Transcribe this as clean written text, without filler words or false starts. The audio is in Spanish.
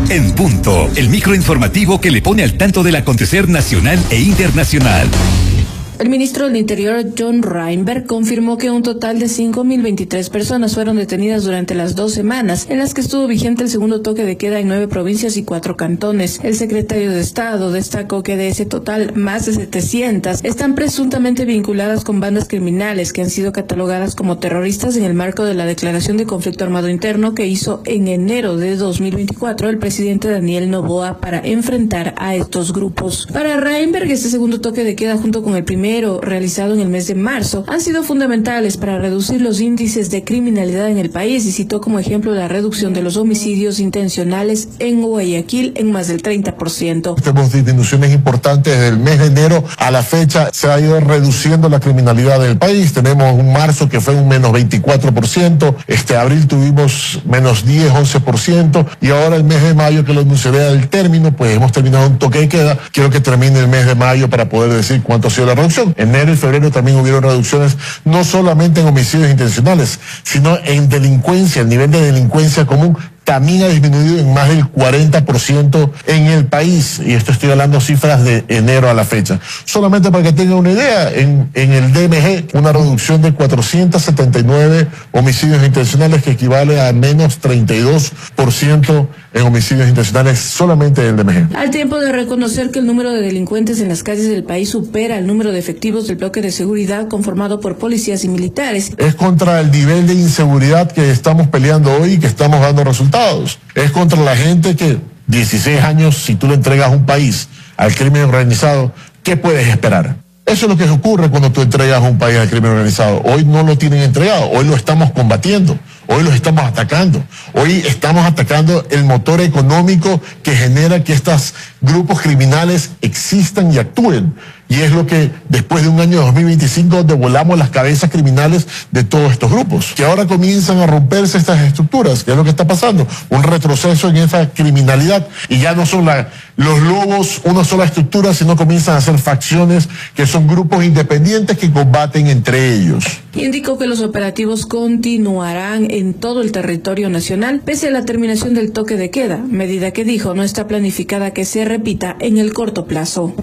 En punto, el microinformativo que le pone al tanto del acontecer nacional e internacional. El ministro del Interior, John Reinberg, confirmó que un total de 5.023 personas fueron detenidas durante las 2 semanas en las que estuvo vigente el segundo toque de queda en 9 provincias y 4 cantones. El secretario de Estado destacó que de ese total, más de 700 están presuntamente vinculadas con bandas criminales que han sido catalogadas como terroristas en el marco de la declaración de conflicto armado interno que hizo en enero de 2024 el presidente Daniel Noboa para enfrentar a estos grupos. Para Reinberg, este segundo toque de queda junto con el primero realizado en el mes de marzo han sido fundamentales para reducir los índices de criminalidad en el país y citó como ejemplo la reducción de los homicidios intencionales en Guayaquil en más del 30%. Tenemos disminuciones importantes desde el mes de enero a la fecha, se ha ido reduciendo la criminalidad en el país. Tenemos un marzo que fue un menos 24%, abril tuvimos menos 10, 11% y ahora el mes de mayo que lo mencioné al término, pues hemos terminado un toque de queda. Quiero que termine el mes de mayo para poder decir cuánto ha sido la reducción. Enero y febrero también hubieron reducciones, no solamente en homicidios intencionales, sino en delincuencia. El nivel de delincuencia común también ha disminuido en más del 40% en el país. Y esto estoy hablando cifras de enero a la fecha. Solamente para que tengan una idea, en el DMG, una reducción de 479 homicidios intencionales que equivale a menos 32% en homicidios intencionales solamente en el DMG. Al tiempo de reconocer que el número de delincuentes en las calles del país supera el número de efectivos del bloque de seguridad conformado por policías y militares. Es contra el nivel de inseguridad que estamos peleando hoy y que estamos dando resultados. Es contra la gente que 16 años, si tú le entregas un país al crimen organizado, ¿qué puedes esperar? Eso es lo que ocurre cuando tú entregas un país al crimen organizado. Hoy no lo tienen entregado, hoy lo estamos combatiendo, hoy los estamos atacando. Hoy estamos atacando el motor económico que genera que estos grupos criminales existan y actúen. Y es lo que después de un año 2025 devolamos las cabezas criminales de todos estos grupos. Que ahora comienzan a romperse estas estructuras, que es lo que está pasando. Un retroceso en esa criminalidad. Y ya no son los lobos una sola estructura, sino comienzan a ser facciones que son grupos independientes que combaten entre ellos. Indicó que los operativos continuarán en todo el territorio nacional pese a la terminación del toque de queda, medida que dijo no está planificada que se repita en el corto plazo.